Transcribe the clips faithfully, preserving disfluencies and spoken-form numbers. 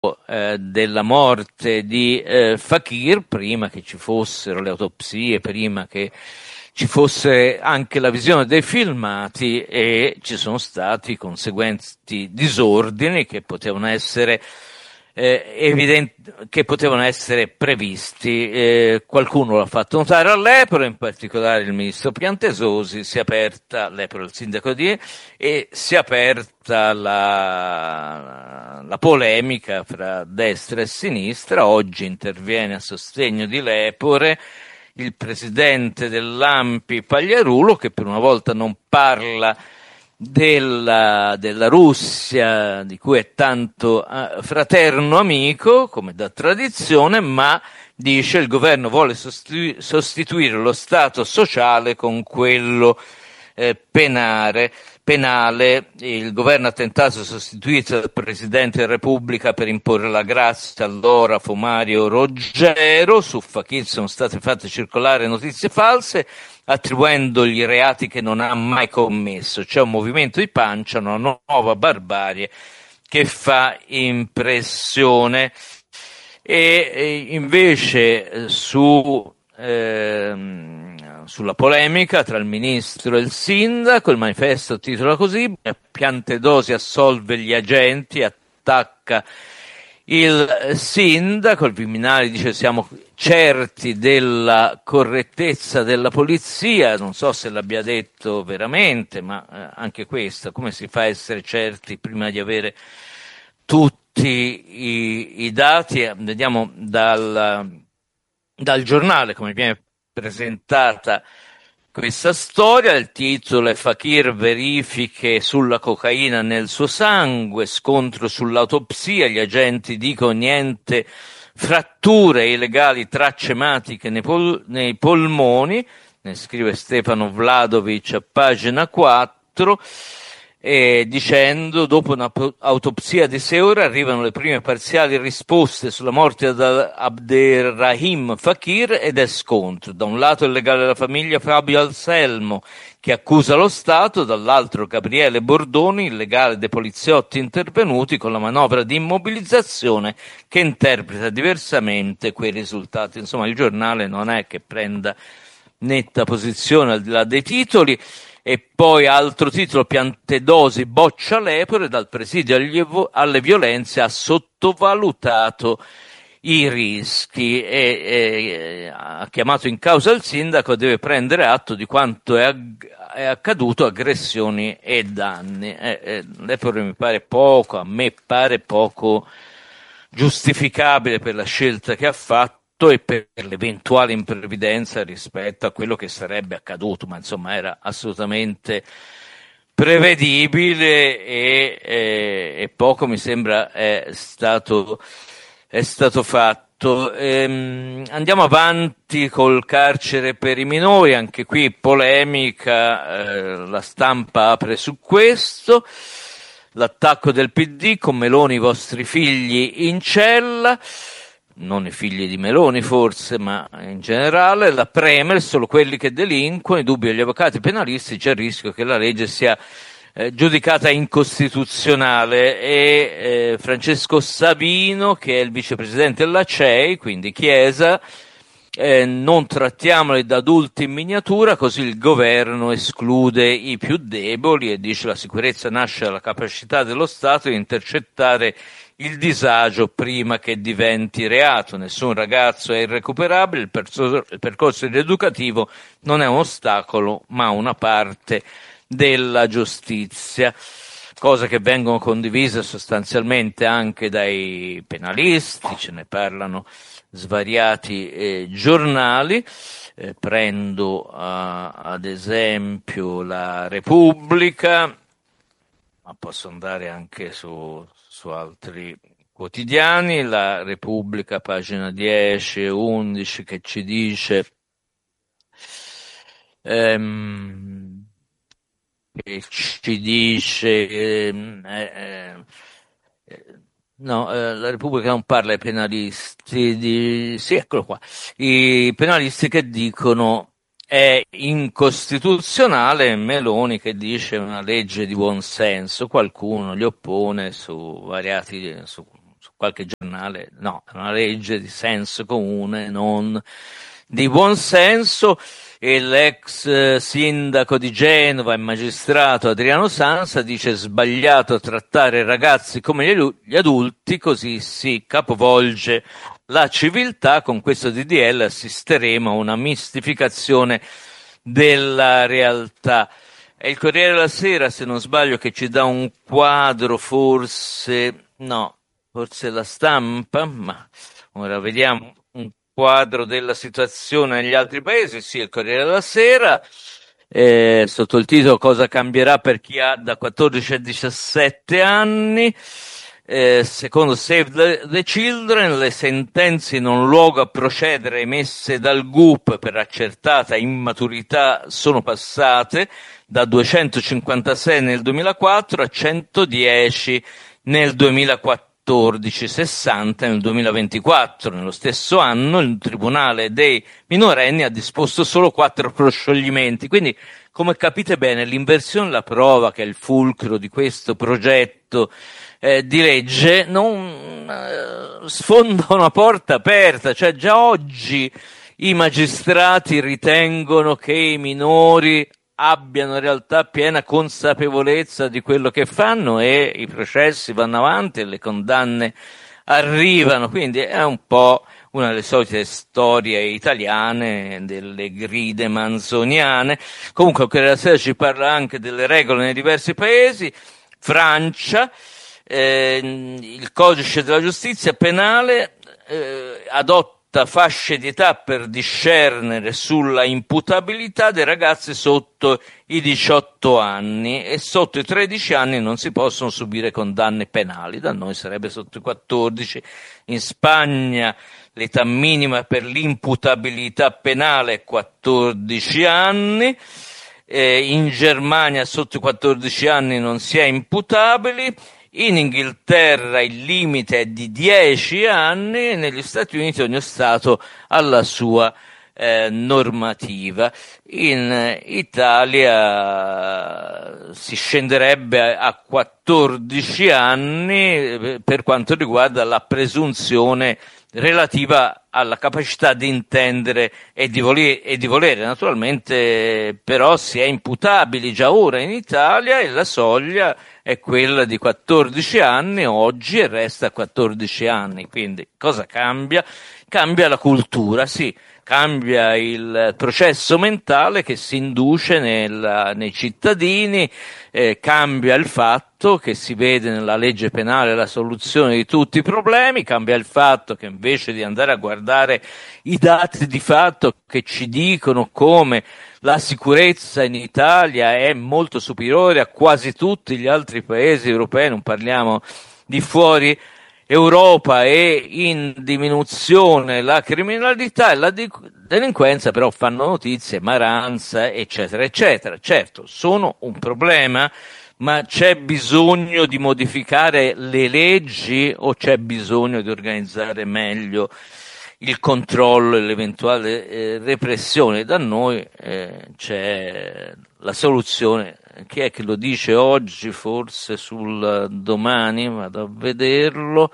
eh, della morte di eh, Fakir, prima che ci fossero le autopsie, prima che ci fosse anche la visione dei filmati, e ci sono stati conseguenti disordini che potevano essere eh, evidenti, che potevano essere previsti. Eh, qualcuno l'ha fatto notare all'Epro, in particolare il ministro Piantedosi. Si è aperta, l'Epro, il sindaco di, e si è aperta la, la polemica fra destra e sinistra. Oggi interviene a sostegno di Lepore il presidente dell'A M P I Pagliarulo, che per una volta non parla della, della Russia, di cui è tanto uh, fraterno amico, come da tradizione, ma dice il governo vuole sostitu- sostituire lo Stato sociale con quello eh, penale. penale. Il governo ha tentato di sostituire il Presidente della Repubblica per imporre la grazia, allora fu Mario Roggero. Su Fakir sono state fatte circolare notizie false, attribuendogli reati che non ha mai commesso. C'è un movimento di pancia, una nuova barbarie che fa impressione. E, e invece su ehm, sulla polemica tra il ministro e il sindaco, il manifesto titola così: Piantedosi assolve gli agenti, attacca il sindaco. Il Viminali dice siamo certi della correttezza della polizia. Non so se l'abbia detto veramente, ma eh, anche questo, come si fa a essere certi prima di avere tutti i, i dati? Vediamo dal, dal giornale come viene presentata questa storia. Il titolo è Fakir, verifiche sulla cocaina nel suo sangue, scontro sull'autopsia, gli agenti dicono niente fratture illegali, tracce ematiche nei, pol- nei polmoni, ne scrive Stefano Vladovic a pagina quattro, e dicendo dopo un'autopsia di sei ore arrivano le prime parziali risposte sulla morte di Abderrahim Fakir ed è scontro. Da un lato il legale della famiglia Fabio Anselmo che accusa lo Stato, dall'altro Gabriele Bordoni, il legale dei poliziotti intervenuti con la manovra di immobilizzazione che interpreta diversamente quei risultati. Insomma, il giornale non è che prenda netta posizione al di là dei titoli. E poi altro titolo: Piantedosi boccia Lepore, dal presidio agli, alle violenze ha sottovalutato i rischi, e, e ha chiamato in causa il sindaco, deve prendere atto di quanto è, ag- è accaduto, aggressioni e danni. Eh, eh, Lepore mi pare poco, a me pare poco giustificabile per la scelta che ha fatto e per l'eventuale imprevidenza rispetto a quello che sarebbe accaduto, ma insomma era assolutamente prevedibile, e, e, e poco mi sembra è stato, è stato fatto. Ehm, andiamo avanti col carcere per i minori, anche qui polemica, eh, la stampa apre su questo. L'attacco del P D, con Meloni i vostri figli in cella. Non i figli di Meloni forse, ma in generale. La Premier, solo quelli che delinquono, i dubbi agli avvocati penalisti, c'è il rischio che la legge sia eh, giudicata incostituzionale. E eh, Francesco Savino, che è il vicepresidente della C E I, quindi Chiesa, eh, non trattiamoli da adulti in miniatura, così il governo esclude i più deboli, e dice la sicurezza nasce dalla capacità dello Stato di intercettare il disagio prima che diventi reato. Nessun ragazzo è irrecuperabile, il, perso- il percorso rieducativo non è un ostacolo ma una parte della giustizia, cose che vengono condivise sostanzialmente anche dai penalisti, ce ne parlano svariati eh, giornali. Eh, prendo uh, ad esempio la Repubblica, ma posso andare anche su, su altri quotidiani. La Repubblica, pagina dieci e undici, che ci dice ehm, che ci dice ehm, eh, eh, no, eh, la Repubblica non parla ai penalisti di, sì, eccolo qua, i penalisti che dicono è incostituzionale, Meloni che dice è una legge di buon senso, qualcuno gli oppone su variati, su, su qualche giornale, no, è una legge di senso comune, non di buon senso. E l'ex sindaco di Genova e magistrato Adriano Sansa dice: sbagliato trattare i ragazzi come gli adulti, così si capovolge la civiltà. Con questo D D L assisteremo a una mistificazione della realtà. È il Corriere della Sera, se non sbaglio, che ci dà un quadro, forse no, forse La Stampa, ma ora vediamo un quadro della situazione negli altri paesi. Sì, il Corriere della Sera, eh, sotto il titolo "Cosa cambierà per chi ha da quattordici a diciassette anni". Eh, secondo Save the, the Children, le sentenze in un luogo a procedere emesse dal G U P per accertata immaturità sono passate da duecentocinquantasei nel duemilaquattro a centodieci nel duemilaquattordici, sessanta nel duemilaventiquattro. Nello stesso anno il Tribunale dei minorenni ha disposto solo quattro proscioglimenti. Quindi, come capite bene, l'inversione della prova, che è il fulcro di questo progetto eh, di legge, non eh, sfonda una porta aperta. Cioè, già oggi i magistrati ritengono che i minori abbiano in realtà piena consapevolezza di quello che fanno, e i processi vanno avanti e le condanne arrivano. Quindi è un po' una delle solite storie italiane, delle gride manzoniane. Comunque il Corriere della Sera ci parla anche delle regole nei diversi paesi. Francia, eh, il codice della giustizia penale eh, adotta fasce di età per discernere sulla imputabilità dei ragazzi sotto i diciotto anni, e sotto i tredici anni non si possono subire condanne penali. Da noi sarebbe sotto i quattordici. In Spagna l'età minima per l'imputabilità penale è quattordici anni. Eh, in Germania sotto i quattordici anni non si è imputabili. In Inghilterra il limite è di dieci anni, e negli Stati Uniti ogni Stato ha la sua eh, normativa. In Italia si scenderebbe a quattordici anni per quanto riguarda la presunzione relativa alla capacità di intendere e di volere, e di volere. Naturalmente però si è imputabili già ora in Italia, e la soglia è quella di quattordici anni oggi, e resta a quattordici anni. Quindi cosa cambia? Cambia la cultura, sì, cambia il processo mentale che si induce nel, nei cittadini, eh, cambia il fatto che si vede nella legge penale la soluzione di tutti i problemi, cambia il fatto che invece di andare a guardare i dati di fatto che ci dicono come la sicurezza in Italia è molto superiore a quasi tutti gli altri paesi europei, non parliamo di fuori Europa, e in diminuzione la criminalità e la delinquenza, però fanno notizie, Maranza, eccetera, eccetera. Certo, sono un problema, ma c'è bisogno di modificare le leggi o c'è bisogno di organizzare meglio il controllo e l'eventuale eh, repressione? Da noi eh, c'è la soluzione. Chi è che lo dice oggi? Forse sul Domani, vado a vederlo.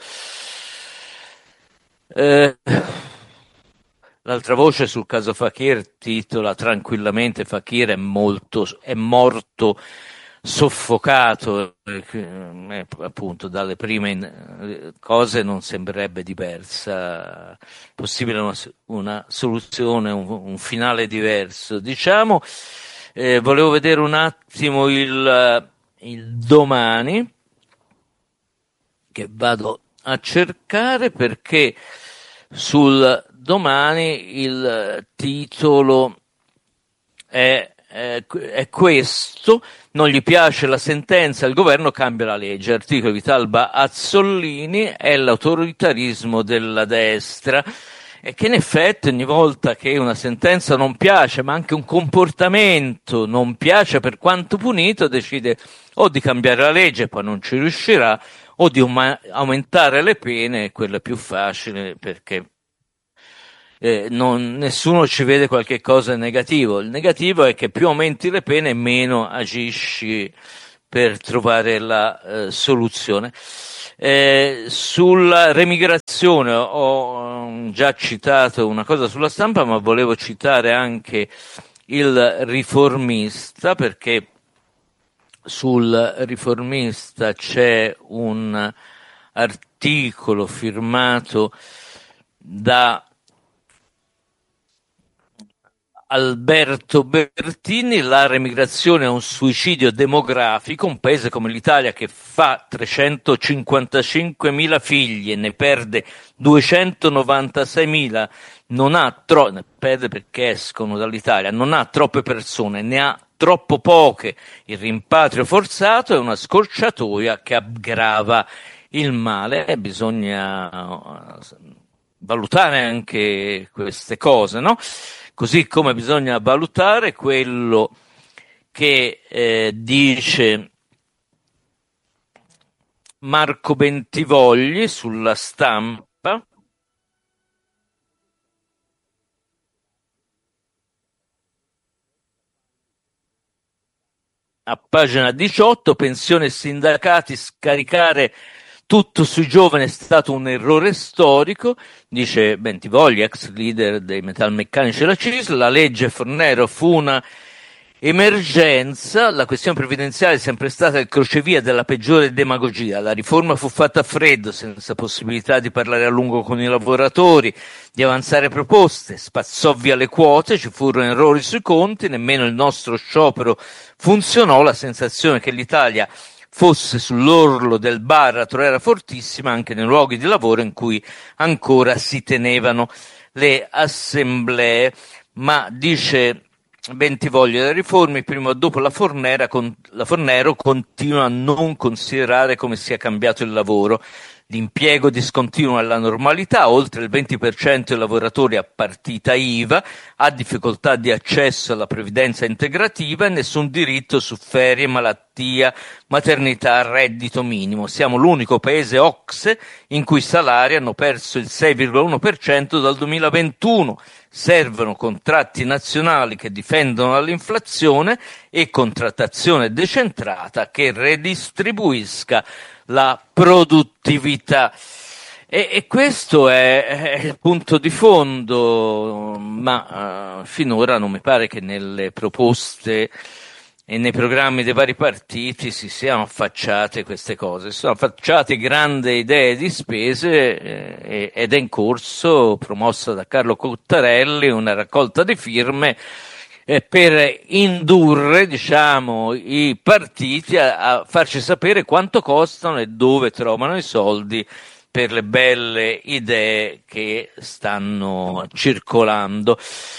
Eh, l'altra voce sul caso Fakir titola tranquillamente: Fakir è molto, è morto soffocato. Eh, appunto dalle prime cose non sembrerebbe diversa, possibile una, una soluzione, un, un finale diverso, diciamo. Eh, volevo vedere un attimo il, il Domani, che vado a cercare, perché sul Domani il titolo è, è, è questo: non gli piace la sentenza, il governo cambia la legge. Articolo di Talba Azzollini: è l'autoritarismo della destra. E che in effetti ogni volta che una sentenza non piace, ma anche un comportamento non piace per quanto punito, decide o di cambiare la legge, poi non ci riuscirà, o di uma- aumentare le pene. Quello è più facile, perché eh, non, nessuno ci vede qualche cosa negativo. Il negativo è che più aumenti le pene, meno agisci per trovare la eh, soluzione. Eh, sulla remigrazione ho già citato una cosa sulla Stampa, ma volevo citare anche il Riformista, perché sul Riformista c'è un articolo firmato da Alberto Bertini. La remigrazione è un suicidio demografico. Un paese come l'Italia, che fa trecentocinquantacinquemila figli e ne perde duecentonovantaseimila, non ha tro- ne perde perché escono dall'Italia, non ha troppe persone, ne ha troppo poche. Il rimpatrio forzato è una scorciatoia che aggrava il male, e bisogna valutare anche queste cose, no? Così come bisogna valutare quello che eh, dice Marco Bentivogli sulla Stampa. A pagina diciotto, pensione e sindacati, scaricare tutto sui giovani è stato un errore storico, dice Bentivogli, ex leader dei metalmeccanici della C I S L. La legge Fornero fu una emergenza, la questione previdenziale è sempre stata il crocevia della peggiore demagogia. La riforma fu fatta a freddo, senza possibilità di parlare a lungo con i lavoratori, di avanzare proposte, spazzò via le quote, ci furono errori sui conti, nemmeno il nostro sciopero funzionò. La sensazione che l'Italia fosse sull'orlo del baratro era fortissima anche nei luoghi di lavoro in cui ancora si tenevano le assemblee. Ma dice Bentivoglia, le riforme prima o dopo la, Fornera, con, la Fornero continua a non considerare come sia cambiato il lavoro. L'impiego discontinuo è la normalità, oltre il venti per cento dei lavoratori a partita I V A ha difficoltà di accesso alla previdenza integrativa e nessun diritto su ferie, malattia, maternità, reddito minimo. Siamo l'unico paese O C S E in cui i salari hanno perso il sei virgola uno per cento dal duemilaventuno. Servono contratti nazionali che difendono dall'inflazione e contrattazione decentrata che redistribuisca la produttività. E, e questo è, è il punto di fondo, ma uh, finora non mi pare che nelle proposte e nei programmi dei vari partiti si siano affacciate queste cose. Si sono affacciate grandi idee di spese eh, ed è in corso, promossa da Carlo Cottarelli, una raccolta di firme eh, per indurre, diciamo, i partiti a, a farci sapere quanto costano e dove trovano i soldi per le belle idee che stanno circolando.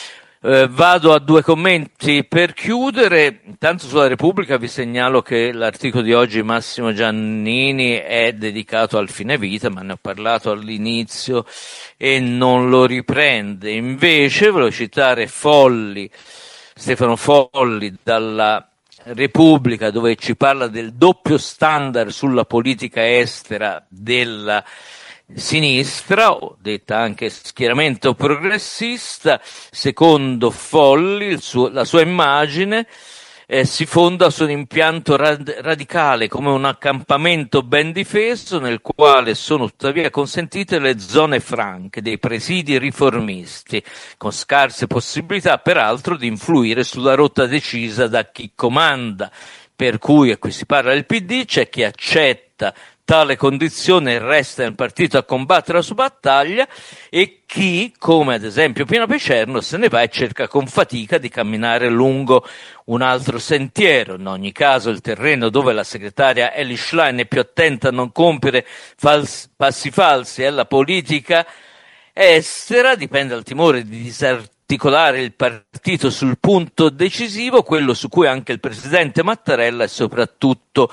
Eh, vado a due commenti per chiudere. Intanto sulla Repubblica vi segnalo che l'articolo di oggi Massimo Giannini è dedicato al fine vita, ma ne ho parlato all'inizio e non lo riprende. Invece volevo citare Folli, Stefano Folli dalla Repubblica, dove ci parla del doppio standard sulla politica estera della sinistra, o detta anche schieramento progressista. Secondo Folli, il suo, la sua immagine eh, si fonda su un impianto rad- radicale come un accampamento ben difeso nel quale sono tuttavia consentite le zone franche dei presidi riformisti, con scarse possibilità peraltro di influire sulla rotta decisa da chi comanda. Per cui, e qui si parla del P D, c'è chi accetta tale condizione e resta nel partito a combattere la sua battaglia, e chi, come ad esempio Pino Picerno, se ne va e cerca con fatica di camminare lungo un altro sentiero. In ogni caso il terreno dove la segretaria Elly Schlein è più attenta a non compiere fals- passi falsi è la politica estera. Dipende dal timore di disarticolare il partito sul punto decisivo, quello su cui anche il presidente Mattarella è soprattutto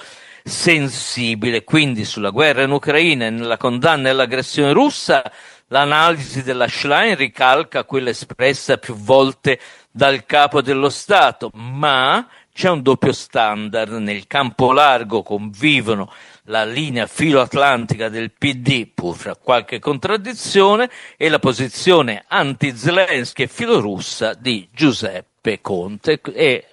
sensibile. Quindi sulla guerra in Ucraina e nella condanna all'aggressione russa l'analisi della Schlein ricalca quella espressa più volte dal capo dello Stato, ma c'è un doppio standard. Nel campo largo convivono la linea filoatlantica del P D, pur fra qualche contraddizione, e la posizione anti-Zelensky e filorussa di Giuseppe Conte. E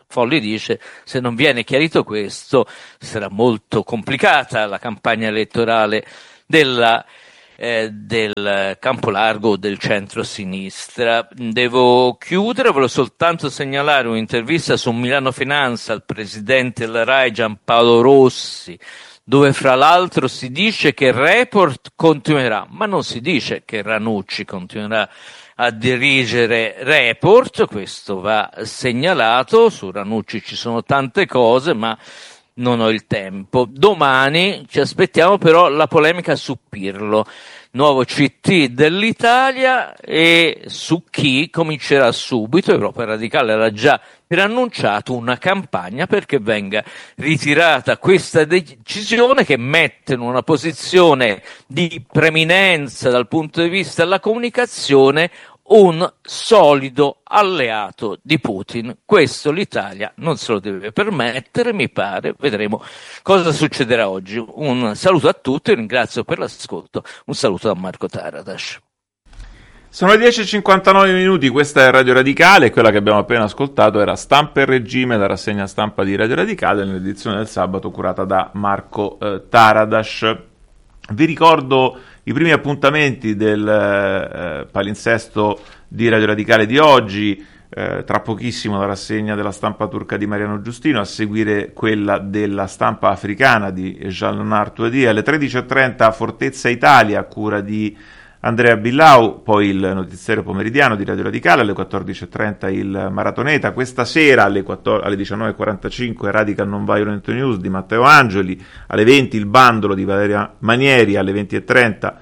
Folli dice: se non viene chiarito questo sarà molto complicata la campagna elettorale della Eh, del campo largo o del centro-sinistra. Devo chiudere, volevo soltanto segnalare un'intervista su Milano Finanza al presidente della RAI Giampaolo Rossi, dove fra l'altro si dice che Report continuerà, ma non si dice che Ranucci continuerà a dirigere Report. Questo va segnalato. Su Ranucci ci sono tante cose, ma non ho il tempo. Domani ci aspettiamo però la polemica su Pirlo, nuovo C T dell'Italia, e su chi comincerà subito. Europa Radicale era già preannunciato una campagna perché venga ritirata questa decisione che mette in una posizione di preminenza dal punto di vista della comunicazione un solido alleato di Putin. Questo l'Italia non se lo deve permettere, mi pare. Vedremo cosa succederà oggi. Un saluto a tutti, ringrazio per l'ascolto, un saluto da Marco Taradas. Sono le dieci e cinquantanove minuti, questa è Radio Radicale e quella che abbiamo appena ascoltato era Stampa e Regime, la rassegna stampa di Radio Radicale, nell'edizione del sabato curata da Marco eh, Taradas. Vi ricordo i primi appuntamenti del eh, palinsesto di Radio Radicale di oggi, eh, tra pochissimo la rassegna della stampa turca di Mariano Giustino, a seguire quella della stampa africana di Jean-Leonard Touadi, alle tredici e trenta Fortezza Italia a cura di Andrea Billau, poi il notiziario pomeridiano di Radio Radicale, alle quattordici e trenta il Maratoneta, questa sera alle, alle diciannove e quarantacinque Radical Non-Violent News di Matteo Angeli, alle venti il Bandolo di Valeria Manieri, alle venti e trenta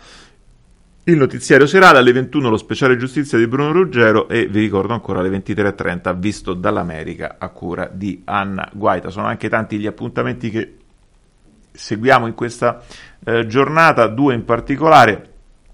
il notiziario serale, alle ventuno lo speciale giustizia di Bruno Ruggero e vi ricordo ancora alle ventitré e trenta Visto dall'America a cura di Anna Guaita. Sono anche tanti gli appuntamenti che seguiamo in questa eh, giornata, due in particolare.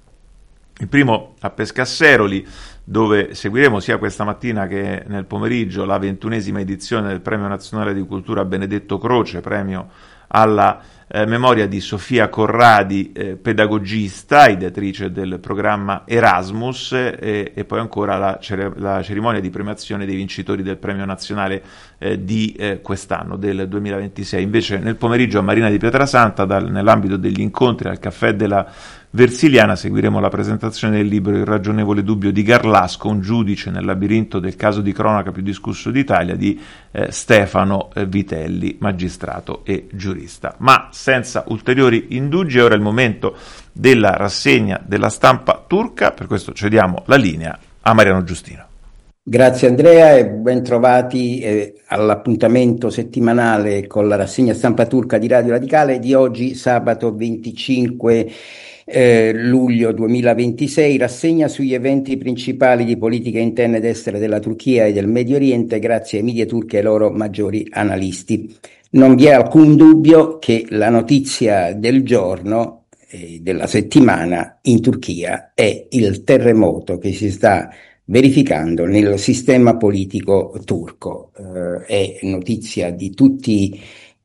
Il primo a Pescasseroli, dove seguiremo sia questa mattina che nel pomeriggio la ventunesima edizione del Premio Nazionale di Cultura Benedetto Croce, premio alla eh, memoria di Sofia Corradi, eh, pedagogista, ideatrice del programma Erasmus, eh, e poi ancora la, cere- la cerimonia di premiazione dei vincitori del Premio Nazionale eh, di eh, quest'anno, del duemilaventisei. Invece nel pomeriggio a Marina di Pietrasanta, dal, nell'ambito degli incontri al Caffè della Versiliana, seguiremo la presentazione del libro Il ragionevole dubbio di Garlasco, un giudice nel labirinto del caso di cronaca più discusso d'Italia, di eh, Stefano eh, Vitelli, magistrato e giurista. Ma senza ulteriori indugi, ora è il momento della rassegna della stampa turca, per questo cediamo la linea a Mariano Giustino. Grazie Andrea e ben trovati eh, all'appuntamento settimanale con la rassegna stampa turca di Radio Radicale di oggi, sabato venticinque eh, luglio duemilaventisei, rassegna sugli eventi principali di politica interna ed estera della Turchia e del Medio Oriente grazie ai media turchi e ai loro maggiori analisti. Non vi è alcun dubbio che la notizia del giorno e della settimana in Turchia è il terremoto che si sta verificando nel sistema politico turco. Eh, è notizia di tutti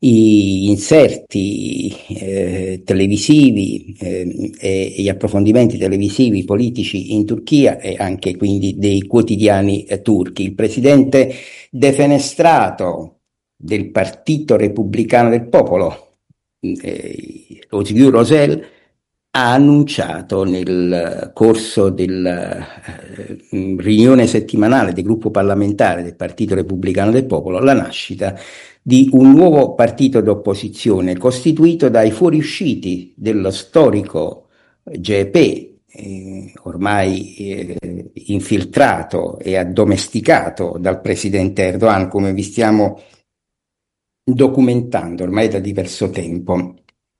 i inserti eh, televisivi eh, e gli approfondimenti televisivi politici in Turchia e anche quindi dei quotidiani eh, turchi. Il presidente defenestrato del Partito Repubblicano del Popolo, eh, Özgür Özel, ha annunciato nel corso della eh, riunione settimanale del gruppo parlamentare del Partito Repubblicano del Popolo la nascita di un nuovo partito d'opposizione costituito dai fuoriusciti dello storico G E P, eh, ormai eh, infiltrato e addomesticato dal presidente Erdogan, come vi stiamo documentando ormai da diverso tempo.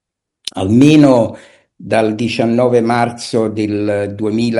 Almeno dal diciannove marzo del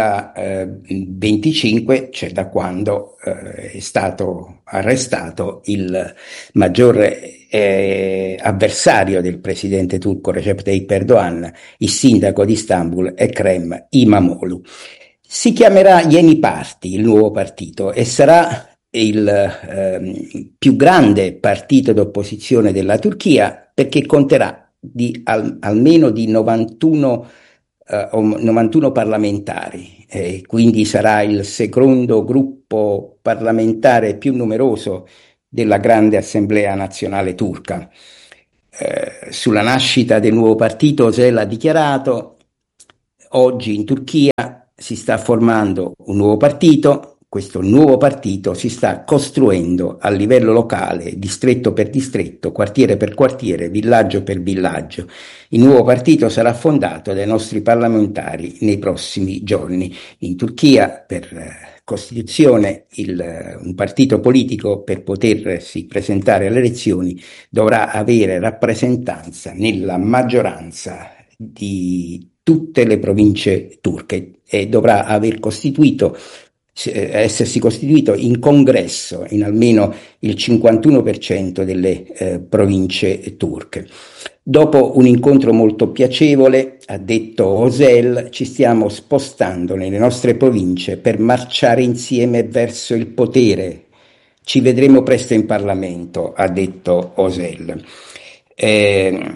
duemilaventicinque, cioè da quando eh, è stato arrestato il maggiore eh, avversario del presidente turco Recep Tayyip Erdogan, il sindaco di Istanbul Ekrem İmamoğlu. Si chiamerà Yeni Parti, il nuovo partito, e sarà il eh, più grande partito d'opposizione della Turchia perché conterà di al, almeno di novantuno, eh, novantuno parlamentari, eh, quindi sarà il secondo gruppo parlamentare più numeroso della grande assemblea nazionale turca. Eh, sulla nascita del nuovo partito, Özel ha dichiarato: oggi in Turchia si sta formando un nuovo partito. Questo nuovo partito si sta costruendo a livello locale, distretto per distretto, quartiere per quartiere, villaggio per villaggio. Il nuovo partito sarà fondato dai nostri parlamentari nei prossimi giorni. In Turchia, per eh, Costituzione, il, un partito politico, per potersi presentare alle elezioni, dovrà avere rappresentanza nella maggioranza di tutte le province turche e dovrà aver costituito essersi costituito in congresso in almeno il cinquantuno per cento delle eh, province turche. Dopo un incontro molto piacevole, ha detto Özel, ci stiamo spostando nelle nostre province per marciare insieme verso il potere. Ci vedremo presto in Parlamento, ha detto Özel. Eh,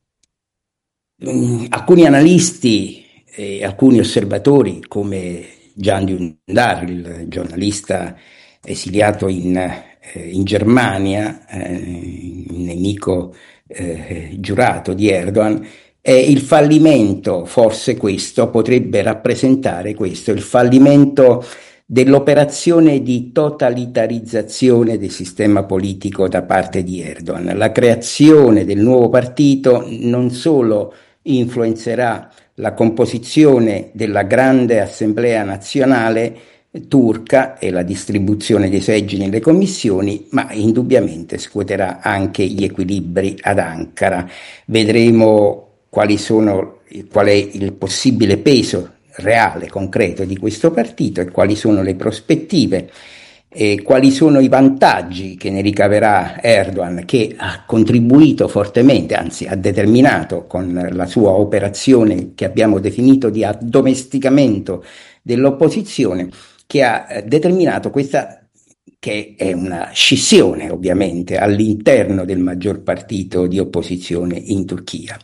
alcuni analisti e alcuni osservatori, come Can Dündar, il giornalista esiliato in, eh, in Germania, eh, nemico eh, giurato di Erdogan, e il fallimento, forse questo potrebbe rappresentare questo, il fallimento dell'operazione di totalitarizzazione del sistema politico da parte di Erdogan. La creazione del nuovo partito non solo influenzerà la composizione della grande assemblea nazionale turca e la distribuzione dei seggi nelle commissioni, ma indubbiamente scuoterà anche gli equilibri ad Ankara. Vedremo quali sono, qual è il possibile peso reale, concreto di questo partito e quali sono le prospettive e quali sono i vantaggi che ne ricaverà Erdogan, che ha contribuito fortemente, anzi ha determinato con la sua operazione che abbiamo definito di addomesticamento dell'opposizione, che ha determinato questa, che è una scissione ovviamente all'interno del maggior partito di opposizione in Turchia.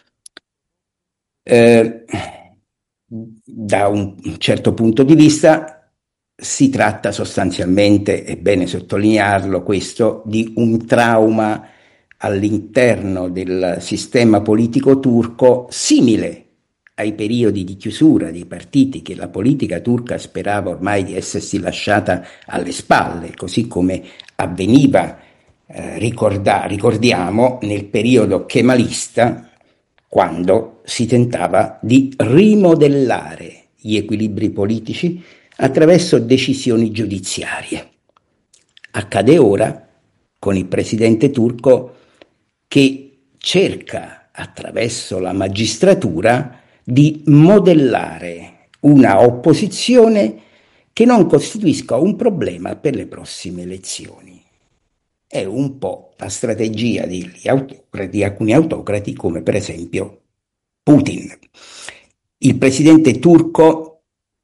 Eh, da un certo punto di vista si tratta sostanzialmente, è bene sottolinearlo questo, di un trauma all'interno del sistema politico turco simile ai periodi di chiusura dei partiti che la politica turca sperava ormai di essersi lasciata alle spalle, così come avveniva, eh, ricorda, ricordiamo, nel periodo kemalista, quando si tentava di rimodellare gli equilibri politici attraverso decisioni giudiziarie. Accade ora con il presidente turco che cerca attraverso la magistratura di modellare una opposizione che non costituisca un problema per le prossime elezioni. È un po' la strategia di, di alcuni autocrati, come per esempio Putin. Il presidente turco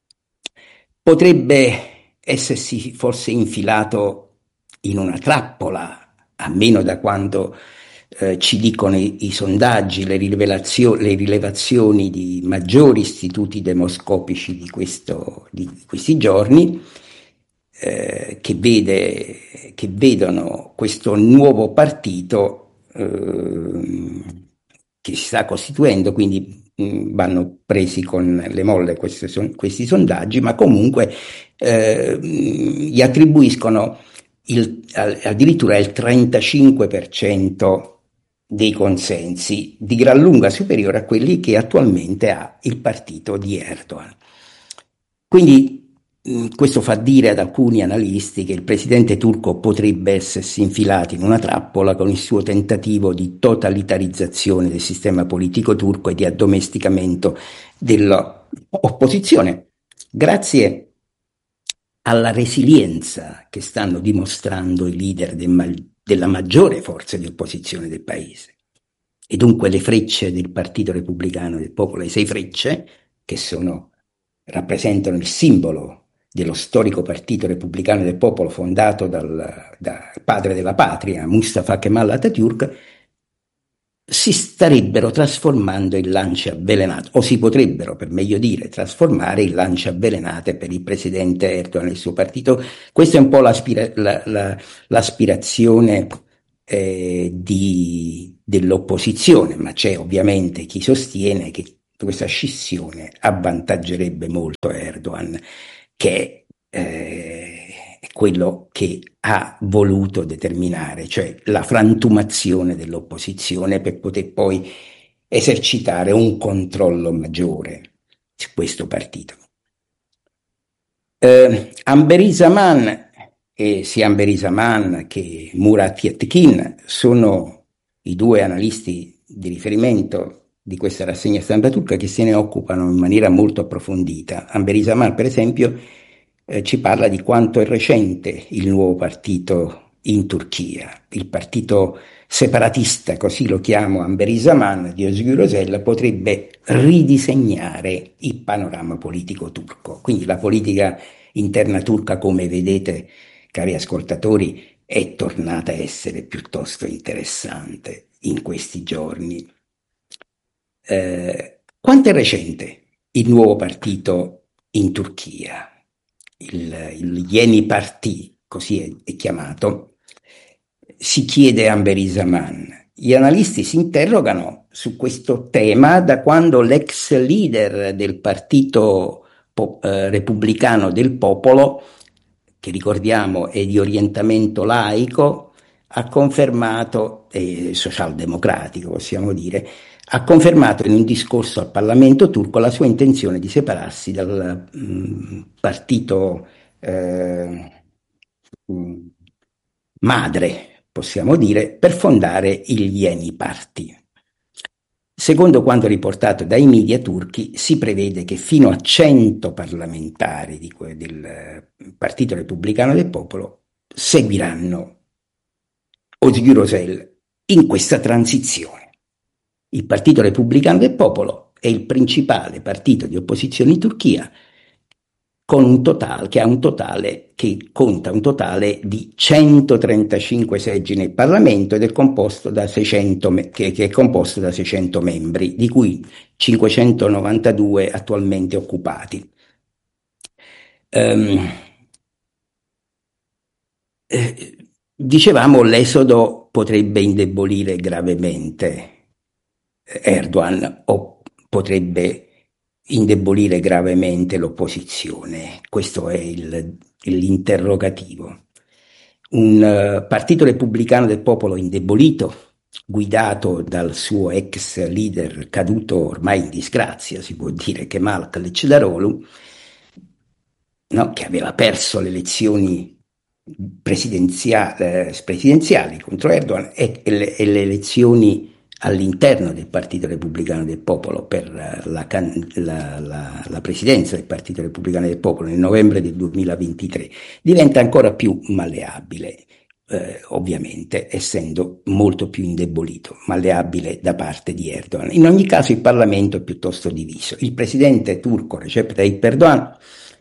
potrebbe essersi forse infilato in una trappola, a meno da quando eh, ci dicono i, i sondaggi, le, le rilevazioni di maggiori istituti demoscopici di, questo, di questi giorni, eh, che, vede, che vedono questo nuovo partito eh, che si sta costituendo, quindi vanno presi con le molle questi, questi sondaggi, ma comunque eh, gli attribuiscono il, addirittura il trentacinque per cento dei consensi, di gran lunga superiore a quelli che attualmente ha il partito di Erdogan. Quindi questo fa dire ad alcuni analisti che il presidente turco potrebbe essersi infilato in una trappola con il suo tentativo di totalitarizzazione del sistema politico turco e di addomesticamento dell'opposizione, grazie alla resilienza che stanno dimostrando i leader del, della maggiore forza di opposizione del paese. E dunque le frecce del Partito Repubblicano del Popolo, le sei frecce, che sono, rappresentano il simbolo dello storico Partito Repubblicano del Popolo fondato dal, dal padre della patria, Mustafa Kemal Atatürk, si starebbero trasformando in lance avvelenate, o si potrebbero, per meglio dire, trasformare in lance avvelenate per il presidente Erdogan e il suo partito. Questa è un po' l'aspira- la, la, l'aspirazione eh, di, dell'opposizione, ma c'è ovviamente chi sostiene che questa scissione avvantaggerebbe molto Erdogan, che eh, è quello che ha voluto determinare, cioè la frantumazione dell'opposizione per poter poi esercitare un controllo maggiore su questo partito. Eh, Amberi Zaman e sia Amberi Zaman che Murat Yetkin sono i due analisti di riferimento di questa rassegna stampa turca che se ne occupano in maniera molto approfondita. Amberi Zaman, per esempio, eh, ci parla di quanto è recente il nuovo partito in Turchia. Il partito separatista, così lo chiamo Amberi Zaman, di Özgür Özel, potrebbe ridisegnare il panorama politico turco. Quindi la politica interna turca, come vedete, cari ascoltatori, è tornata a essere piuttosto interessante in questi giorni. Eh, quanto è recente il nuovo partito in Turchia? Il, il Yeni Parti, così è, è chiamato, si chiede Amberi Zaman. Gli analisti si interrogano su questo tema da quando l'ex leader del partito po- eh, repubblicano del popolo, che ricordiamo è di orientamento laico, ha confermato, eh, socialdemocratico possiamo dire, ha confermato in un discorso al Parlamento turco la sua intenzione di separarsi dal mh, partito eh, mh, madre, possiamo dire, per fondare il Yeni Parti. Secondo quanto riportato dai media turchi, si prevede che fino a cento parlamentari di que- del Partito Repubblicano del Popolo seguiranno Özgür Özel in questa transizione. Il Partito Repubblicano del Popolo è il principale partito di opposizione in Turchia, con un totale, che ha un totale, che conta un totale di centotrentacinque seggi nel Parlamento ed è composto da seicento, che, che è composto da seicento membri, di cui cinquecentonovantadue attualmente occupati. Um, eh, dicevamo, l'esodo potrebbe indebolire gravemente Erdogan o potrebbe indebolire gravemente l'opposizione. Questo è il, l'interrogativo. Un uh, partito repubblicano del popolo indebolito, guidato dal suo ex leader caduto ormai in disgrazia, si può dire, Kemal Kılıçdaroğlu, no, che aveva perso le elezioni presidenziali, eh, presidenziali contro Erdogan e, e, le, e le elezioni all'interno del Partito Repubblicano del Popolo per la, la, la, la presidenza del Partito Repubblicano del Popolo nel novembre del duemilaventitré, diventa ancora più malleabile, eh, ovviamente essendo molto più indebolito, malleabile da parte di Erdogan. In ogni caso il Parlamento è piuttosto diviso. Il presidente turco Recep Tayyip Erdogan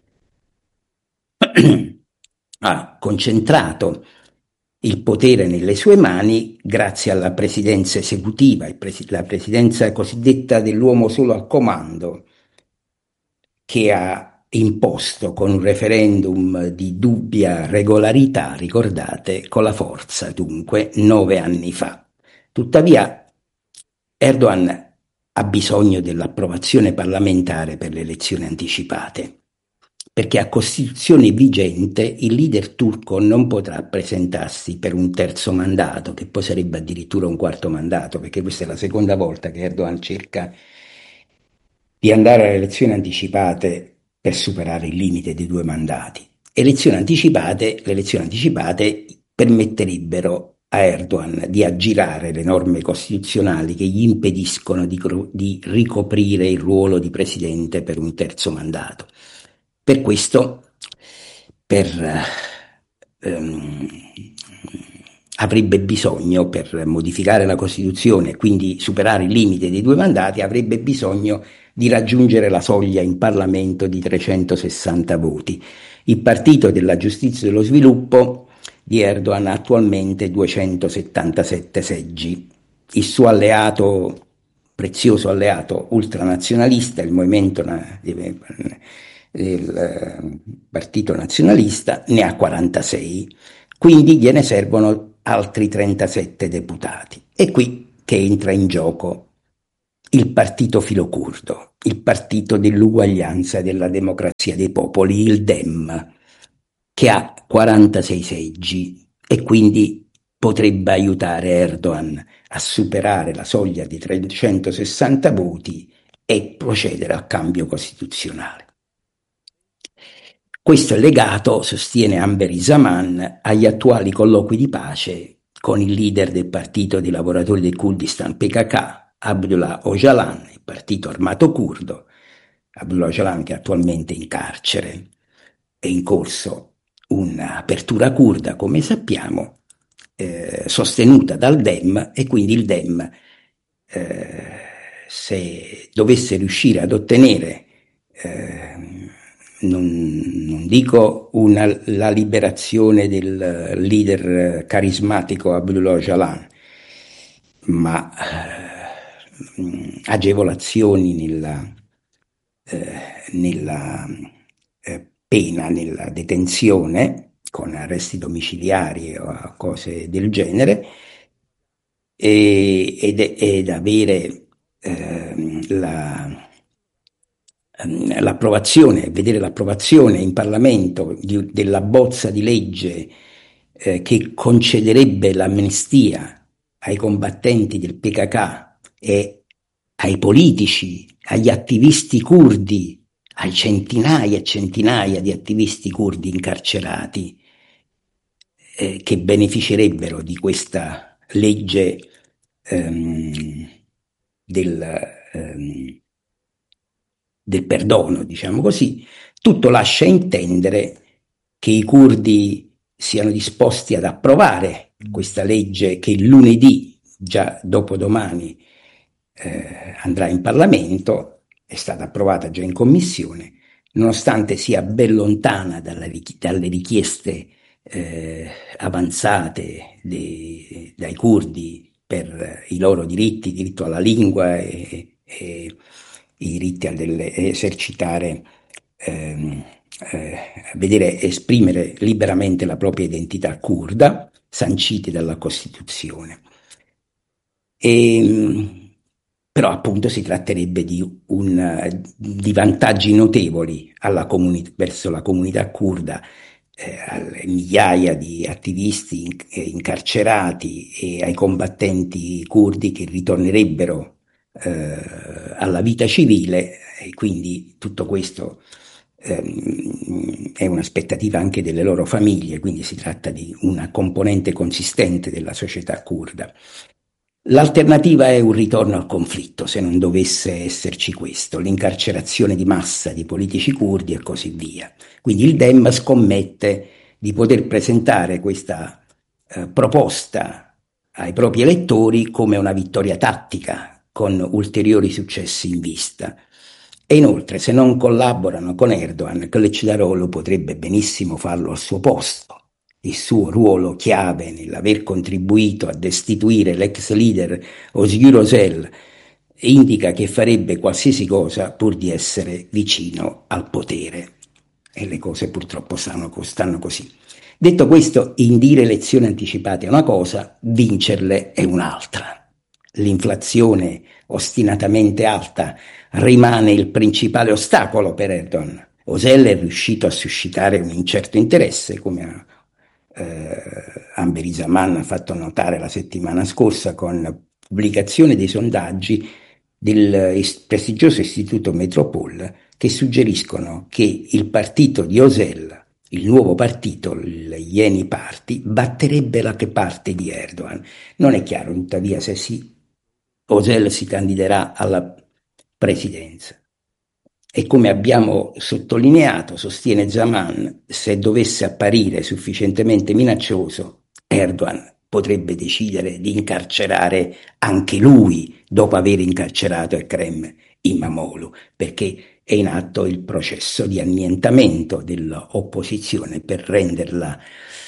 ha concentrato il potere nelle sue mani grazie alla presidenza esecutiva, la presidenza cosiddetta dell'uomo solo al comando, che ha imposto con un referendum di dubbia regolarità, ricordate, con la forza dunque, nove anni fa. Tuttavia Erdogan ha bisogno dell'approvazione parlamentare per le elezioni anticipate, perché a Costituzione vigente il leader turco non potrà presentarsi per un terzo mandato, che poi sarebbe addirittura un quarto mandato, perché questa è la seconda volta che Erdogan cerca di andare alle elezioni anticipate per superare il limite dei due mandati. Elezioni anticipate, le elezioni anticipate permetterebbero a Erdogan di aggirare le norme costituzionali che gli impediscono di, di ricoprire il ruolo di presidente per un terzo mandato. Per questo, per, ehm, avrebbe bisogno, per modificare la Costituzione e quindi superare il limite dei due mandati, avrebbe bisogno di raggiungere la soglia in Parlamento di trecentosessanta voti. Il Partito della Giustizia e dello Sviluppo di Erdogan ha attualmente duecentosettantasette seggi. il suo alleato, prezioso alleato ultranazionalista, il movimento del Partito Nazionalista, ne ha quarantasei, quindi gliene servono altri trentasette deputati. È qui che entra in gioco il partito filocurdo, il partito dell'uguaglianza e della democrazia dei popoli, il Dem, che ha quarantasei seggi e quindi potrebbe aiutare Erdogan a superare la soglia di trecentosessanta voti e procedere al cambio costituzionale. Questo è legato, sostiene Amberi Zaman, agli attuali colloqui di pace con il leader del partito dei lavoratori del Kurdistan P K K, Abdullah Öcalan, il partito armato curdo. Abdullah Öcalan che è attualmente in carcere. È in corso un'apertura curda, come sappiamo, eh, sostenuta dal Dem, e quindi il Dem, eh, se dovesse riuscire ad ottenere, eh, non, non dico una, la liberazione del leader carismatico Abdullah Öcalan, ma eh, agevolazioni nella, eh, nella eh, pena, nella detenzione, con arresti domiciliari o cose del genere, e, ed, ed avere eh, la, l'approvazione, vedere l'approvazione in Parlamento di, della bozza di legge eh, che concederebbe l'amnistia ai combattenti del P K K e ai politici, agli attivisti curdi, ai centinaia e centinaia di attivisti curdi incarcerati eh, che beneficerebbero di questa legge ehm, del, ehm, del perdono, diciamo così. Tutto lascia intendere che i curdi siano disposti ad approvare questa legge che lunedì, già dopodomani, eh, andrà in Parlamento, è stata approvata già in commissione, nonostante sia ben lontana dalla, dalle richieste eh, avanzate dei, dai curdi per i loro diritti, diritto alla lingua e, e i diritti a delle, esercitare, ehm, eh, vedere esprimere liberamente la propria identità curda, sanciti dalla Costituzione. E, però appunto si tratterebbe di, un, di vantaggi notevoli alla comuni- verso la comunità curda, eh, alle migliaia di attivisti in, eh, incarcerati e ai combattenti curdi che ritornerebbero eh, alla vita civile, e quindi tutto questo ehm, è un'aspettativa anche delle loro famiglie, quindi si tratta di una componente consistente della società curda. L'alternativa è un ritorno al conflitto, se non dovesse esserci questo, l'incarcerazione di massa di politici curdi e così via. Quindi il Dem scommette di poter presentare questa eh, proposta ai propri elettori come una vittoria tattica, con ulteriori successi in vista. E inoltre, se non collaborano con Erdogan, Kılıçdaroğlu potrebbe benissimo farlo al suo posto. Il suo ruolo chiave nell'aver contribuito a destituire l'ex leader Özgür Özel indica che farebbe qualsiasi cosa pur di essere vicino al potere. E le cose purtroppo stanno, stanno così. Detto questo, indire elezioni anticipate è una cosa, vincerle è un'altra. L'inflazione ostinatamente alta rimane il principale ostacolo per Erdogan. Özel è riuscito a suscitare un incerto interesse, come ha eh, Amberi Zaman ha fatto notare la settimana scorsa con la pubblicazione dei sondaggi del prestigioso istituto Metropol, che suggeriscono che il partito di Özel, il nuovo partito, il Yeni Party, batterebbe la parte di Erdogan. Non è chiaro tuttavia se si, Özel si candiderà alla presidenza. E come abbiamo sottolineato, sostiene Zaman, se dovesse apparire sufficientemente minaccioso, Erdogan potrebbe decidere di incarcerare anche lui dopo aver incarcerato Ekrem Imamoglu, perché è in atto il processo di annientamento dell'opposizione per renderla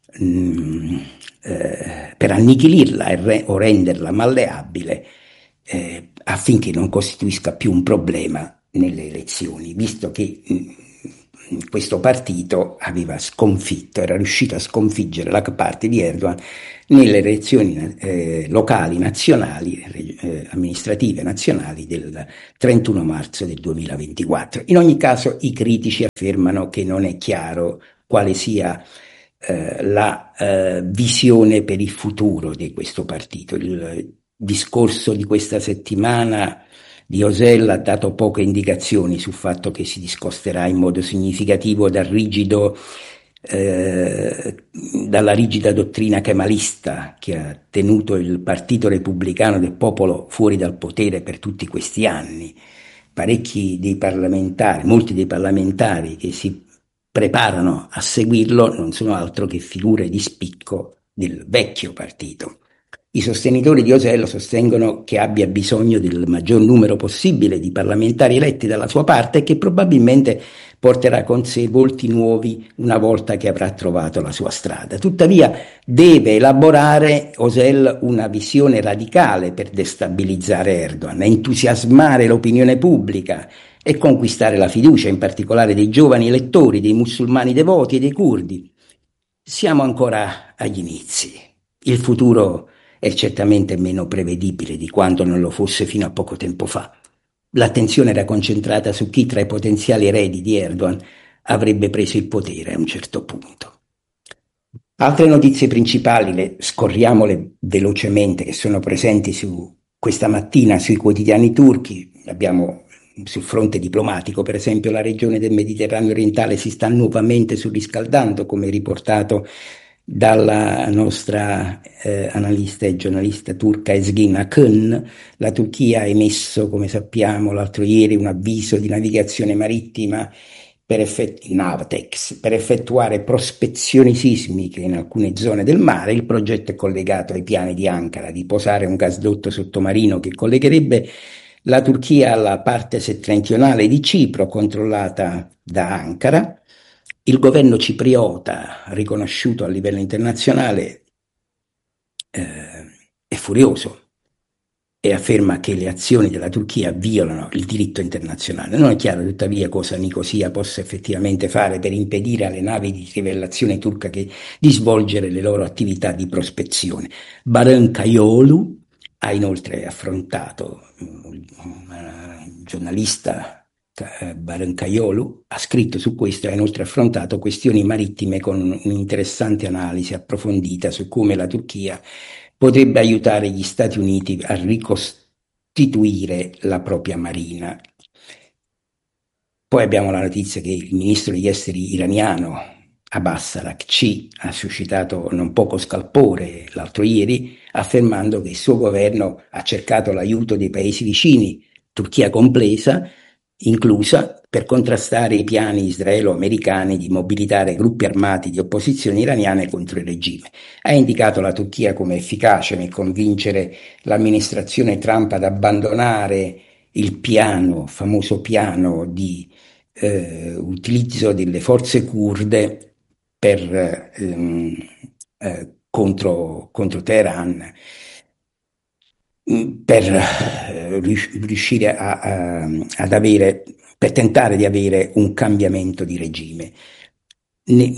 mh, eh, per annichilirla e re- o renderla malleabile, eh, affinché non costituisca più un problema nelle elezioni, visto che mh, questo partito aveva sconfitto, era riuscito a sconfiggere la parte di Erdogan nelle elezioni eh, locali nazionali, eh, amministrative nazionali del trentuno marzo del duemilaventiquattro. In ogni caso i critici affermano che non è chiaro quale sia eh, la eh, visione per il futuro di questo partito. Il discorso di questa settimana di Osella ha dato poche indicazioni sul fatto che si discosterà in modo significativo dal rigido Eh, dalla rigida dottrina kemalista che ha tenuto il Partito Repubblicano del Popolo fuori dal potere per tutti questi anni. Parecchi dei parlamentari, molti dei parlamentari che si preparano a seguirlo non sono altro che figure di spicco del vecchio partito. I sostenitori di Osello sostengono che abbia bisogno del maggior numero possibile di parlamentari eletti dalla sua parte e che probabilmente porterà con sé volti nuovi una volta che avrà trovato la sua strada. Tuttavia deve elaborare Osel una visione radicale per destabilizzare Erdogan, entusiasmare l'opinione pubblica e conquistare la fiducia, in particolare dei giovani elettori, dei musulmani devoti e dei curdi. Siamo ancora agli inizi. Il futuro è certamente meno prevedibile di quanto non lo fosse fino a poco tempo fa. L'attenzione era concentrata su chi tra i potenziali eredi di Erdogan avrebbe preso il potere a un certo punto. Altre notizie principali, le scorriamole velocemente, che sono presenti su, questa mattina sui quotidiani turchi. Abbiamo sul fronte diplomatico, per esempio, la regione del Mediterraneo orientale si sta nuovamente surriscaldando, come riportato dalla nostra eh, analista e giornalista turca Ezgin Akın. La Turchia ha emesso, come sappiamo, l'altro ieri un avviso di navigazione marittima per, effett- Navtex, per effettuare prospezioni sismiche in alcune zone del mare. Il progetto è collegato ai piani di Ankara di posare un gasdotto sottomarino che collegherebbe la Turchia alla parte settentrionale di Cipro, controllata da Ankara. Il governo cipriota, riconosciuto a livello internazionale, eh, è furioso e afferma che le azioni della Turchia violano il diritto internazionale. Non è chiaro tuttavia cosa Nicosia possa effettivamente fare per impedire alle navi di trivellazione turca che, di svolgere le loro attività di prospezione. Barın Kayolu ha inoltre affrontato, un giornalista Barın Kayolu ha scritto su questo e ha inoltre affrontato questioni marittime con un'interessante analisi approfondita su come la Turchia potrebbe aiutare gli Stati Uniti a ricostituire la propria marina. Poi abbiamo la notizia che il ministro degli esteri iraniano Abbas Araghchi ha suscitato non poco scalpore l'altro ieri, affermando che il suo governo ha cercato l'aiuto dei paesi vicini, Turchia compresa, inclusa, per contrastare i piani israelo-americani di mobilitare gruppi armati di opposizione iraniane contro il regime. Ha indicato la Turchia come efficace nel convincere l'amministrazione Trump ad abbandonare il piano, famoso piano di eh, utilizzo delle forze curde per, ehm, eh, contro, contro Teheran, per eh, riuscire a, a, ad avere, per tentare di avere un cambiamento di regime. Ne,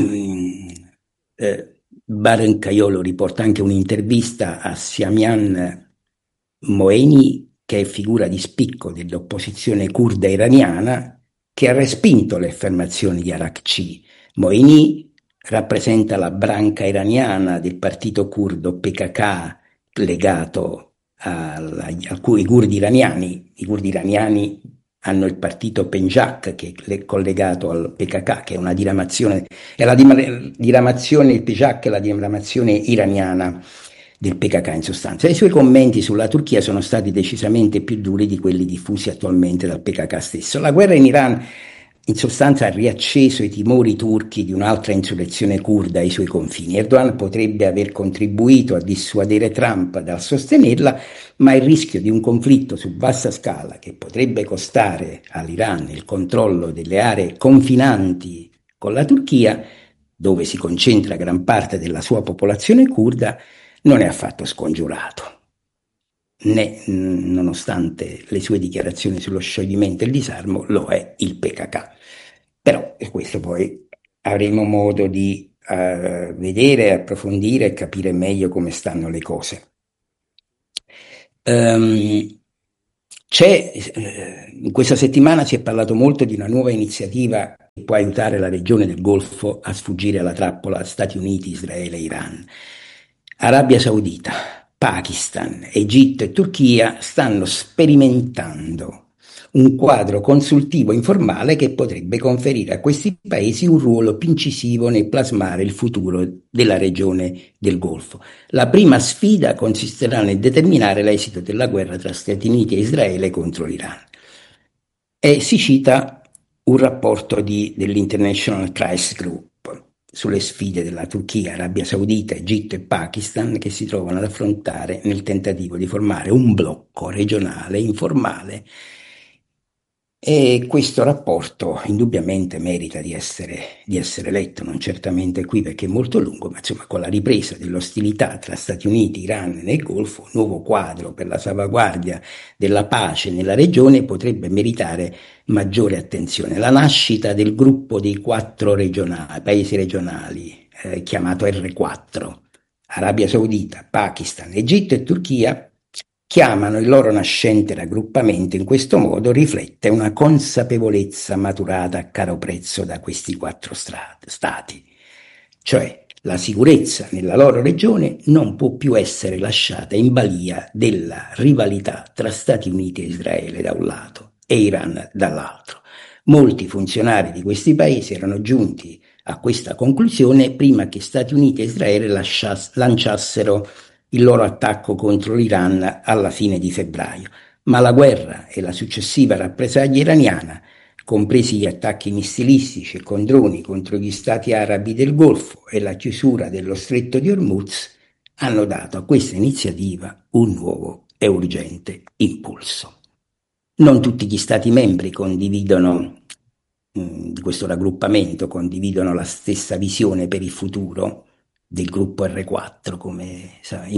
eh, Barın Kayolu riporta anche un'intervista a Samian Moeni, che è figura di spicco dell'opposizione curda iraniana, che ha respinto le affermazioni di Araghchi. Moeni rappresenta la branca iraniana del partito curdo P K K legato a cui i curdi iraniani, i curdi iraniani hanno il partito Penjak che è collegato al P K K, che è una diramazione, è la diramazione, il Penjak è la diramazione iraniana del P K K in sostanza. I suoi commenti sulla Turchia sono stati decisamente più duri di quelli diffusi attualmente dal P K K stesso. La guerra in Iran in sostanza ha riacceso i timori turchi di un'altra insurrezione curda ai suoi confini. Erdogan potrebbe aver contribuito a dissuadere Trump dal sostenerla, ma il rischio di un conflitto su vasta scala che potrebbe costare all'Iran il controllo delle aree confinanti con la Turchia dove si concentra gran parte della sua popolazione curda, non è affatto scongiurato. Né, nonostante le sue dichiarazioni sullo scioglimento e il disarmo, lo è il P K K. Però, e questo poi avremo modo di uh, vedere, approfondire e capire meglio come stanno le cose. Um, c'è, eh, in questa settimana si è parlato molto di una nuova iniziativa che può aiutare la regione del Golfo a sfuggire alla trappola Stati Uniti, Israele e Iran. Arabia Saudita, Pakistan, Egitto e Turchia stanno sperimentando un quadro consultivo informale che potrebbe conferire a questi paesi un ruolo più incisivo nel plasmare il futuro della regione del Golfo. La prima sfida consisterà nel determinare l'esito della guerra tra Stati Uniti e Israele contro l'Iran. E si cita un rapporto di, dell'International Crisis Group sulle sfide della Turchia, Arabia Saudita, Egitto e Pakistan che si trovano ad affrontare nel tentativo di formare un blocco regionale informale. E questo rapporto indubbiamente merita di essere, di essere letto, non certamente qui perché è molto lungo, ma insomma con la ripresa dell'ostilità tra Stati Uniti, Iran e nel Golfo, un nuovo quadro per la salvaguardia della pace nella regione potrebbe meritare maggiore attenzione. La nascita del gruppo dei quattro regionali, paesi regionali, eh, chiamato R quattro, Arabia Saudita, Pakistan, Egitto e Turchia, chiamano il loro nascente raggruppamento in questo modo riflette una consapevolezza maturata a caro prezzo da questi quattro stati, cioè la sicurezza nella loro regione non può più essere lasciata in balia della rivalità tra Stati Uniti e Israele da un lato e Iran dall'altro. Molti funzionari di questi paesi erano giunti a questa conclusione prima che Stati Uniti e Israele lasciass- lanciassero il loro attacco contro l'Iran alla fine di febbraio, ma la guerra e la successiva rappresaglia iraniana, compresi gli attacchi missilistici e con droni contro gli stati arabi del Golfo e la chiusura dello stretto di Hormuz, hanno dato a questa iniziativa un nuovo e urgente impulso. Non tutti gli stati membri condividono mh, di questo raggruppamento, condividono la stessa visione per il futuro del gruppo R quattro, come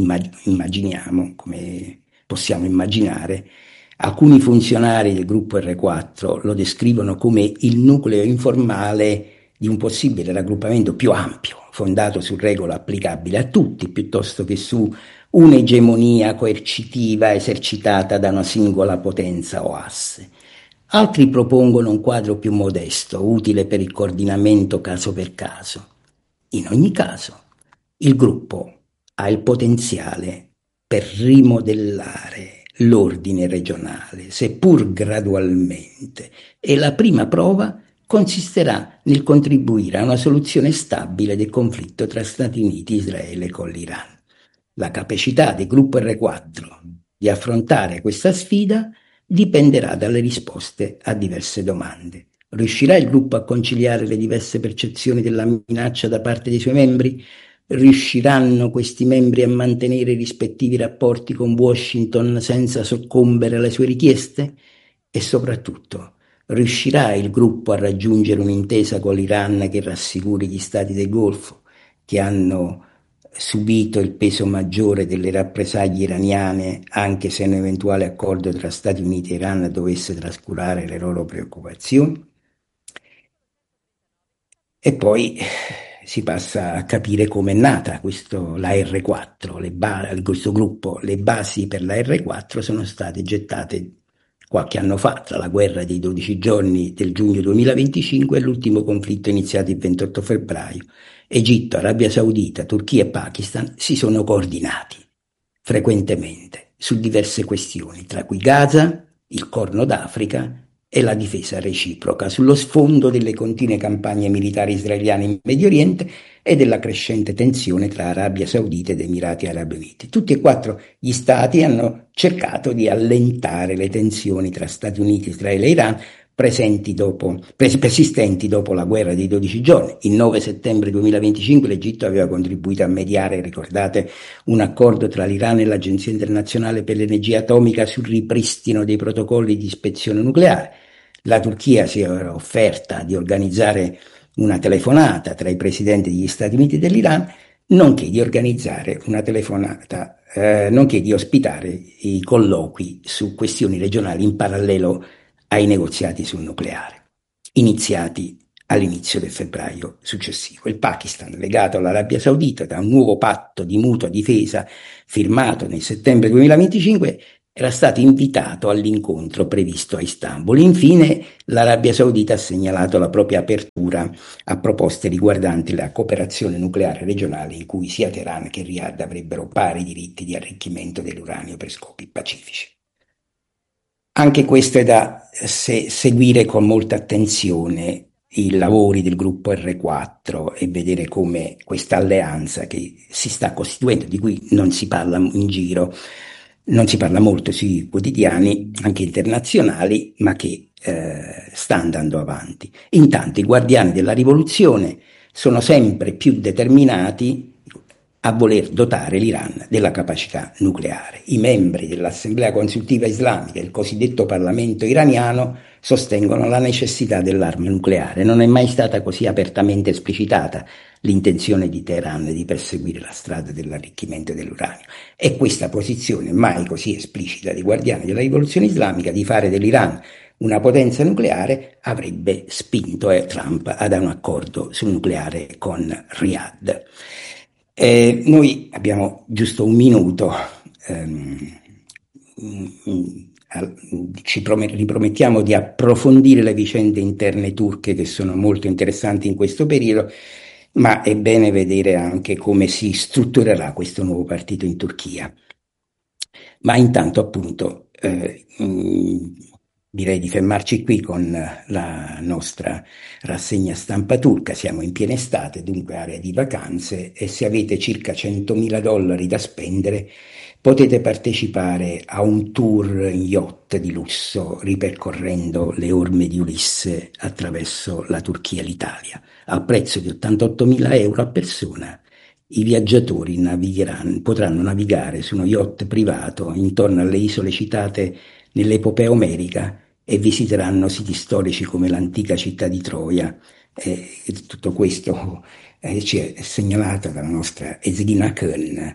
immaginiamo, come possiamo immaginare. Alcuni funzionari del gruppo R quattro lo descrivono come il nucleo informale di un possibile raggruppamento più ampio, fondato su regole applicabili a tutti, piuttosto che su un'egemonia coercitiva esercitata da una singola potenza o asse. Altri propongono un quadro più modesto, utile per il coordinamento caso per caso. In ogni caso, il gruppo ha il potenziale per rimodellare l'ordine regionale, seppur gradualmente, e la prima prova consisterà nel contribuire a una soluzione stabile del conflitto tra Stati Uniti e Israele con l'Iran. La capacità del gruppo R quattro di affrontare questa sfida dipenderà dalle risposte a diverse domande. Riuscirà il gruppo a conciliare le diverse percezioni della minaccia da parte dei suoi membri? Riusciranno questi membri a mantenere i rispettivi rapporti con Washington senza soccombere alle sue richieste? E soprattutto, riuscirà il gruppo a raggiungere un'intesa con l'Iran che rassicuri gli stati del Golfo, che hanno subito il peso maggiore delle rappresaglie iraniane, anche se un eventuale accordo tra Stati Uniti e Iran dovesse trascurare le loro preoccupazioni? E poi si passa a capire come è nata questo, la R quattro, le ba- questo gruppo. Le basi per la R quattro sono state gettate qualche anno fa, tra la guerra dei dodici giorni del giugno duemilaventicinque e l'ultimo conflitto iniziato il ventotto febbraio. Egitto, Arabia Saudita, Turchia e Pakistan si sono coordinati frequentemente su diverse questioni, tra cui Gaza, il Corno d'Africa e la difesa reciproca, sullo sfondo delle continue campagne militari israeliane in Medio Oriente e della crescente tensione tra Arabia Saudita ed Emirati Arabi Uniti. Tutti e quattro gli stati hanno cercato di allentare le tensioni tra Stati Uniti, Israele e Iran, presenti dopo, persistenti dopo la guerra dei dodici giorni. Il nove settembre duemilaventicinque l'Egitto aveva contribuito a mediare, ricordate, un accordo tra l'Iran e l'Agenzia Internazionale per l'Energia Atomica sul ripristino dei protocolli di ispezione nucleare. La Turchia si era offerta di organizzare una telefonata tra i presidenti degli Stati Uniti e dell'Iran, nonché di organizzare una telefonata, eh, nonché di ospitare i colloqui su questioni regionali in parallelo ai negoziati sul nucleare, iniziati all'inizio del febbraio successivo. Il Pakistan, legato all'Arabia Saudita da un nuovo patto di mutua difesa firmato nel settembre duemilaventicinque, era stato invitato all'incontro previsto a Istanbul. Infine, l'Arabia Saudita ha segnalato la propria apertura a proposte riguardanti la cooperazione nucleare regionale in cui sia Teheran che Riyadh avrebbero pari diritti di arricchimento dell'uranio per scopi pacifici. Anche questo è da se- seguire con molta attenzione i lavori del gruppo erre quattro e vedere come questa alleanza che si sta costituendo, di cui non si parla in giro, non si parla molto sui quotidiani, anche internazionali, ma che eh, sta andando avanti. Intanto i guardiani della rivoluzione sono sempre più determinati a voler dotare l'Iran della capacità nucleare. I membri dell'Assemblea Consultiva Islamica, il cosiddetto Parlamento iraniano, sostengono la necessità dell'arma nucleare. Non è mai stata così apertamente esplicitata l'intenzione di Teheran di perseguire la strada dell'arricchimento dell'uranio. E questa posizione mai così esplicita dei guardiani della rivoluzione islamica di fare dell'Iran una potenza nucleare avrebbe spinto eh, Trump ad un accordo sul nucleare con Riyadh. Eh, noi abbiamo giusto un minuto, ehm, ci ripromettiamo di approfondire le vicende interne turche che sono molto interessanti in questo periodo, ma è bene vedere anche come si strutturerà questo nuovo partito in Turchia. Ma intanto appunto eh, mh, direi di fermarci qui con la nostra rassegna stampa turca. Siamo in piena estate, dunque area di vacanze, e se avete circa centomila dollari da spendere potete partecipare a un tour in yacht di lusso ripercorrendo le orme di Ulisse attraverso la Turchia e l'Italia. Al prezzo di ottantottomila euro a persona, i viaggiatori navigheranno, potranno navigare su uno yacht privato intorno alle isole citate nell'epopea omerica e visiteranno siti storici come l'antica città di Troia. E tutto questo eh, ci è segnalato dalla nostra Ezgina Köln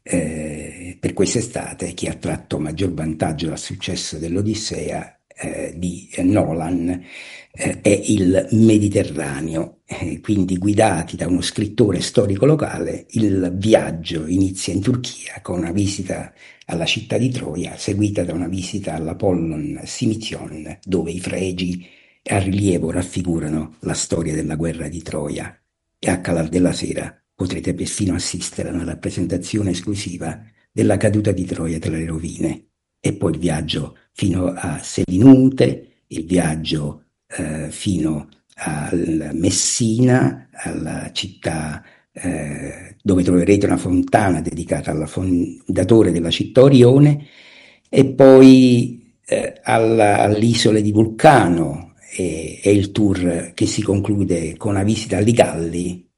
eh, per quest'estate. Chi ha tratto maggior vantaggio dal successo dell'Odissea eh, di Nolan eh, è il Mediterraneo, eh, quindi guidati da uno scrittore storico locale. Il viaggio inizia in Turchia con una visita alla città di Troia, seguita da una visita all'Apollon Simition, dove i fregi a rilievo raffigurano la storia della guerra di Troia, e a calar della sera potrete persino assistere a una rappresentazione esclusiva della caduta di Troia tra le rovine. E poi il viaggio fino a Selinunte, il viaggio eh, fino a Messina, alla città eh, dove troverete una fontana dedicata al fondatore della città Orione, e poi eh, alla, all'isola di Vulcano, e, e il tour che si conclude con una visita agli Galli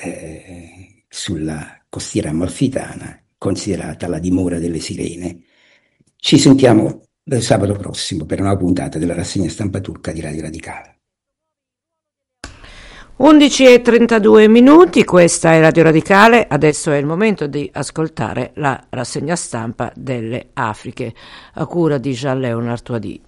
eh, sulla costiera amalfitana, considerata la dimora delle sirene. Ci sentiamo sabato prossimo per una puntata della rassegna stampa turca di Radio Radicale. undici e trentadue minuti, questa è Radio Radicale. Adesso è il momento di ascoltare la rassegna stampa delle Afriche a cura di Jean-Leonard Touadi.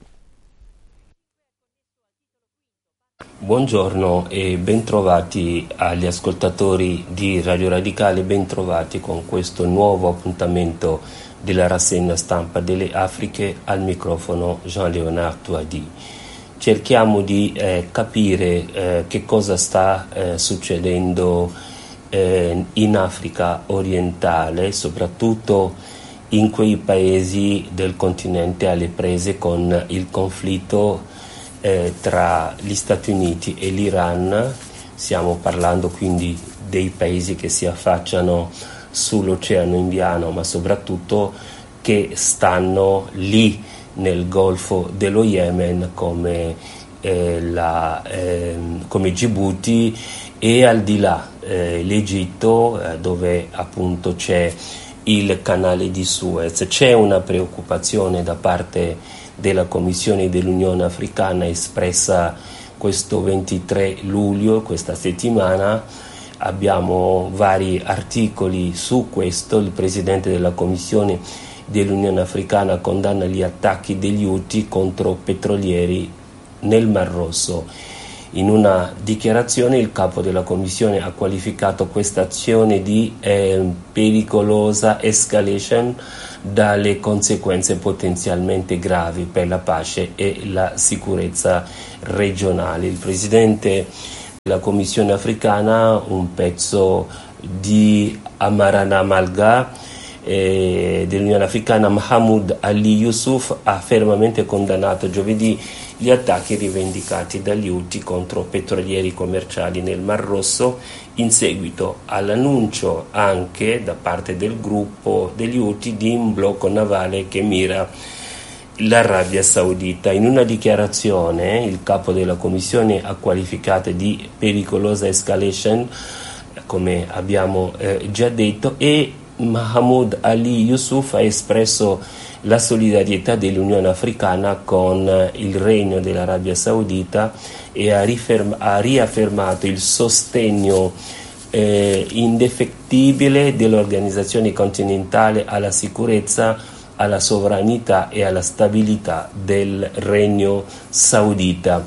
Buongiorno e bentrovati agli ascoltatori di Radio Radicale, bentrovati con questo nuovo appuntamento della rassegna stampa delle Afriche. Al microfono Jean-Leonard Touadi. Cerchiamo di eh, capire eh, che cosa sta eh, succedendo eh, in Africa orientale, soprattutto in quei paesi del continente alle prese con il conflitto eh, tra gli Stati Uniti e l'Iran. Stiamo parlando quindi dei paesi che si affacciano sull'Oceano Indiano, ma soprattutto che stanno lì nel Golfo dello Yemen, come, eh, la, eh, come Djibouti, e al di là eh, l'Egitto, eh, dove appunto c'è il canale di Suez. C'è una preoccupazione da parte della Commissione dell'Unione Africana espressa questo ventitré luglio, questa settimana. Abbiamo vari articoli su questo. Il presidente della Commissione dell'Unione Africana condanna gli attacchi degli Houthi contro petrolieri nel Mar Rosso. In una dichiarazione il capo della Commissione ha qualificato questa azione di eh, pericolosa escalation dalle conseguenze potenzialmente gravi per la pace e la sicurezza regionale. Il presidente della Commissione africana, un pezzo di Amarana Malga eh, dell'Unione Africana, Mahamoud Ali Yusuf, ha fermamente condannato giovedì gli attacchi rivendicati dagli Houthi contro petrolieri commerciali nel Mar Rosso, in seguito all'annuncio anche da parte del gruppo degli Houthi di un blocco navale che mira l'Arabia Saudita. In una dichiarazione il capo della Commissione ha qualificato di pericolosa escalation, come abbiamo eh, già detto, e Mahamoud Ali Yusuf ha espresso la solidarietà dell'Unione Africana con il Regno dell'Arabia Saudita e ha, riferma, ha riaffermato il sostegno eh, indefettibile dell'organizzazione continentale alla sicurezza, alla sovranità e alla stabilità del Regno Saudita.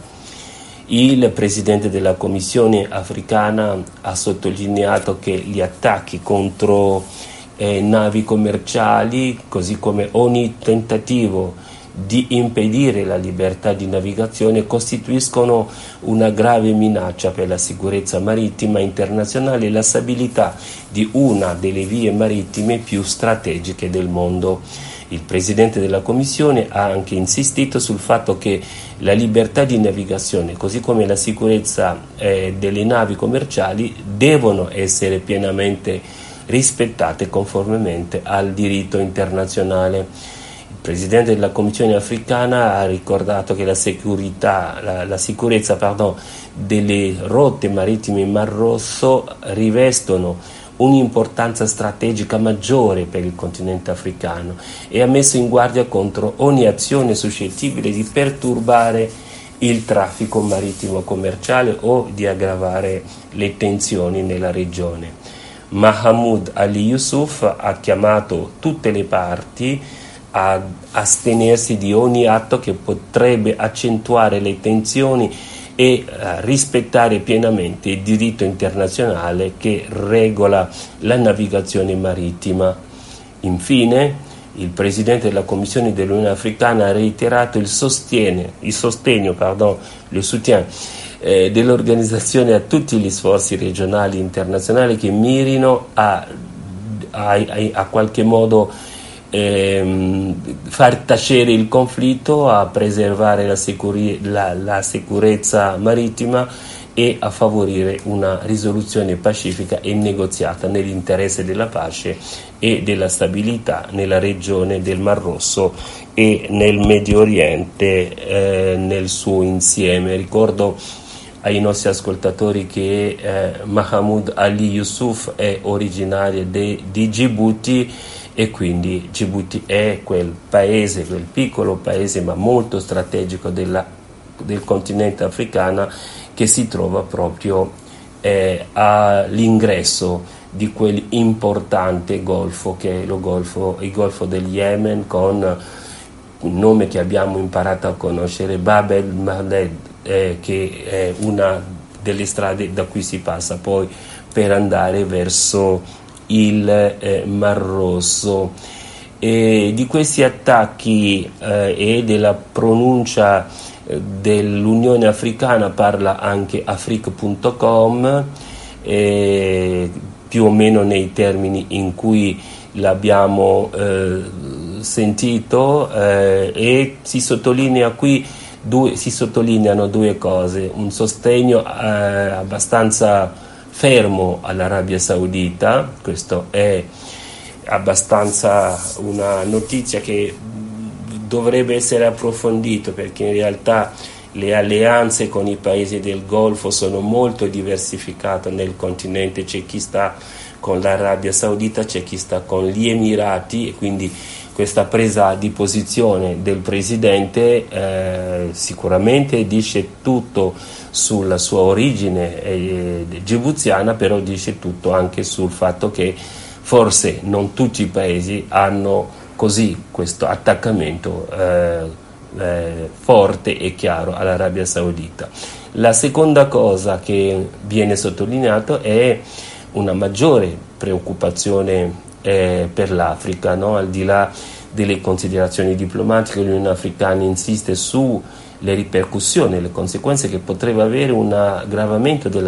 Il presidente della Commissione africana ha sottolineato che gli attacchi contro eh, navi commerciali, così come ogni tentativo di impedire la libertà di navigazione, costituiscono una grave minaccia per la sicurezza marittima internazionale e la stabilità di una delle vie marittime più strategiche del mondo. Il presidente della Commissione ha anche insistito sul fatto che la libertà di navigazione, così come la sicurezza eh, delle navi commerciali, devono essere pienamente rispettate conformemente al diritto internazionale. Il presidente della Commissione africana ha ricordato che la, securità, la, la sicurezza pardon, delle rotte marittime in Mar Rosso rivestono un'importanza strategica maggiore per il continente africano e ha messo in guardia contro ogni azione suscettibile di perturbare il traffico marittimo commerciale o di aggravare le tensioni nella regione. Mahamoud Ali Yusuf ha chiamato tutte le parti a astenersi di ogni atto che potrebbe accentuare le tensioni e uh, rispettare pienamente il diritto internazionale che regola la navigazione marittima. Infine, il presidente della Commissione dell'Unione Africana ha reiterato il, sostiene, il sostegno pardon, le soutien, eh, dell'organizzazione a tutti gli sforzi regionali e internazionali che mirino a, a, a, a qualche modo far tacere il conflitto, a preservare la, sicuri- la, la sicurezza marittima e a favorire una risoluzione pacifica e negoziata nell'interesse della pace e della stabilità nella regione del Mar Rosso e nel Medio Oriente eh, nel suo insieme. Ricordo ai nostri ascoltatori che eh, Mahamoud Ali Yusuf è originario de, di Djibouti, e quindi Djibouti è quel paese, quel piccolo paese ma molto strategico della, del continente africano, che si trova proprio eh, all'ingresso di quel importante golfo che è lo golfo, il golfo del Yemen, con un nome che abbiamo imparato a conoscere, Bab el-Mandeb, eh, che è una delle strade da cui si passa poi per andare verso il eh, Mar Rosso. E di questi attacchi eh, e della pronuncia eh, dell'Unione Africana parla anche Afrique punto com, eh, più o meno nei termini in cui l'abbiamo eh, sentito, eh, e si sottolinea qui due, si sottolineano due cose: un sostegno eh, abbastanza fermo all'Arabia Saudita. Questo è abbastanza una notizia che dovrebbe essere approfondito, perché in realtà le alleanze con i paesi del Golfo sono molto diversificate nel continente. C'è chi sta con l'Arabia Saudita, c'è chi sta con gli Emirati, e quindi questa presa di posizione del presidente eh, sicuramente dice tutto sulla sua origine eh, gibuziana, però dice tutto anche sul fatto che forse non tutti i paesi hanno così questo attaccamento eh, eh, forte e chiaro all'Arabia Saudita. La seconda cosa che viene sottolineato è una maggiore preoccupazione eh, per l'Africa, no? Al di là delle considerazioni diplomatiche, l'Unione Africana insiste sulle ripercussioni, le conseguenze che potrebbe avere un aggravamento della